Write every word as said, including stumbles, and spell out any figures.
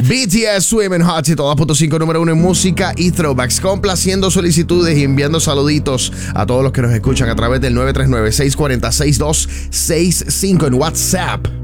Live. B T S, Swimming Hot, y todas punto cinco, número uno en música y throwbacks, complaciendo solicitudes y enviando saluditos a todos los que nos escuchan a través del nueve tres nueve, seis cuatro cero, seis dos seis cinco en WhatsApp.